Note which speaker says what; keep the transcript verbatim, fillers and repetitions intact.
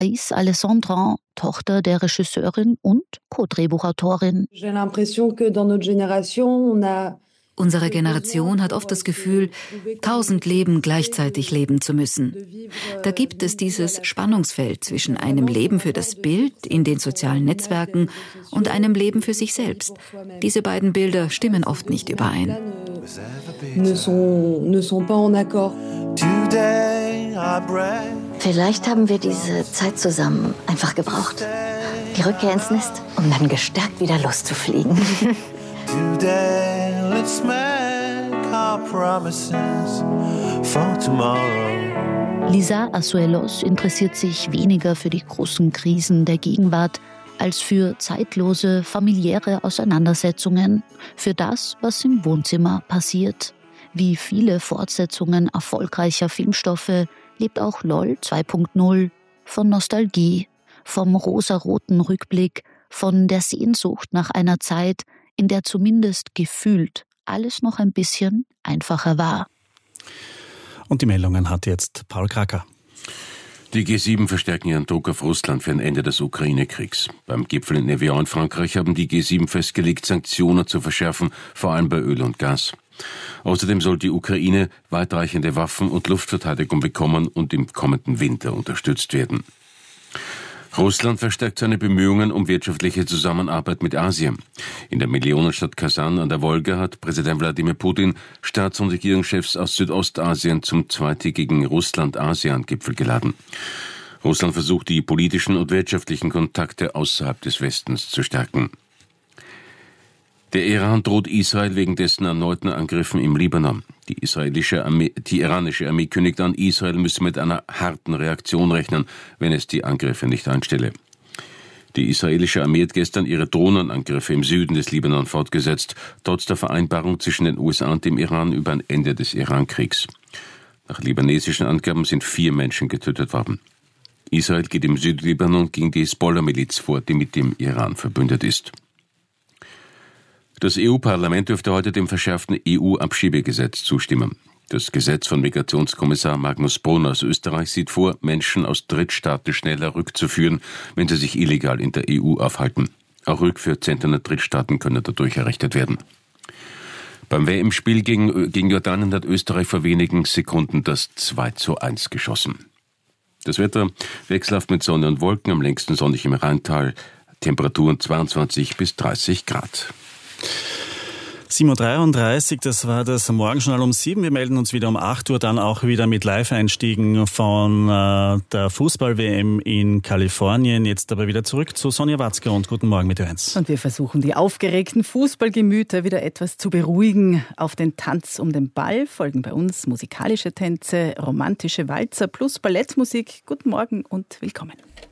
Speaker 1: Thais Alessandrin, Tochter der Regisseurin und Co-Drehbuchautorin.
Speaker 2: Unsere Generation hat oft das Gefühl, tausend Leben gleichzeitig leben zu müssen. Da gibt es dieses Spannungsfeld zwischen einem Leben für das Bild in den sozialen Netzwerken und einem Leben für sich selbst. Diese beiden Bilder stimmen oft nicht überein.
Speaker 3: Vielleicht haben wir diese Zeit zusammen einfach gebraucht. Die Rückkehr ins Nest, um dann gestärkt wieder loszufliegen.
Speaker 4: Today, let's make our promises for tomorrow.
Speaker 1: Lisa Azuelos interessiert sich weniger für die großen Krisen der Gegenwart als für zeitlose familiäre Auseinandersetzungen, für das, was im Wohnzimmer passiert. Wie viele Fortsetzungen erfolgreicher Filmstoffe lebt auch LOL zwei Punkt null von Nostalgie, vom rosaroten Rückblick, von der Sehnsucht nach einer Zeit, in der zumindest gefühlt alles noch ein bisschen einfacher war.
Speaker 5: Und die Meldungen hat jetzt Paul Kracker.
Speaker 6: Die G sieben verstärken ihren Druck auf Russland für ein Ende des Ukraine-Kriegs. Beim Gipfel in Evian in Frankreich haben die G sieben festgelegt, Sanktionen zu verschärfen, vor allem bei Öl und Gas. Außerdem soll die Ukraine weitreichende Waffen und Luftverteidigung bekommen und im kommenden Winter unterstützt werden. Russland verstärkt seine Bemühungen um wirtschaftliche Zusammenarbeit mit Asien. In der Millionenstadt Kasan an der Wolga hat Präsident Wladimir Putin Staats- und Regierungschefs aus Südostasien zum zweitägigen Russland-ASEAN-Gipfel geladen. Russland versucht, die politischen und wirtschaftlichen Kontakte außerhalb des Westens zu stärken. Der Iran droht Israel wegen dessen erneuten Angriffen im Libanon. Die israelische Armee, die iranische Armee kündigt an, Israel müsse mit einer harten Reaktion rechnen, wenn es die Angriffe nicht einstelle. Die israelische Armee hat gestern ihre Drohnenangriffe im Süden des Libanon fortgesetzt, trotz der Vereinbarung zwischen den U S A und dem Iran über ein Ende des Irankriegs. Nach libanesischen Angaben sind vier Menschen getötet worden. Israel geht im Südlibanon gegen die Hisbollah-Miliz vor, die mit dem Iran verbündet ist. Das E U-Parlament dürfte heute dem verschärften E U-Abschiebegesetz zustimmen. Das Gesetz von Migrationskommissar Magnus Brunner aus Österreich sieht vor, Menschen aus Drittstaaten schneller rückzuführen, wenn sie sich illegal in der E U aufhalten. Auch Rückführzentren der Drittstaaten können dadurch errichtet werden. Beim W M-Spiel gegen, gegen Jordanien hat Österreich vor wenigen Sekunden das zwei zu eins geschossen. Das Wetter wechselhaft mit Sonne und Wolken, am längsten sonnig im Rheintal, Temperaturen zweiundzwanzig bis dreißig Grad.
Speaker 5: sieben Uhr dreiunddreißig, das war das Morgenjournal um sieben. Wir melden uns wieder um acht Uhr, dann auch wieder mit Live-Einstiegen von äh, der Fußball-W M in Kalifornien. Jetzt aber wieder zurück zu Sonja Watzke und guten Morgen mit Ö eins.
Speaker 7: Und wir versuchen, die aufgeregten Fußballgemüter wieder etwas zu beruhigen. Auf den Tanz um den Ball folgen bei uns musikalische Tänze, romantische Walzer plus Ballettmusik. Guten Morgen und willkommen.